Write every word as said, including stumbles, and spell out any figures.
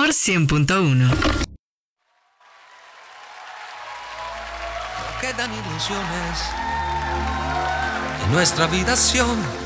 Amor cien punto uno. No quedan ilusiones en nuestra habitación.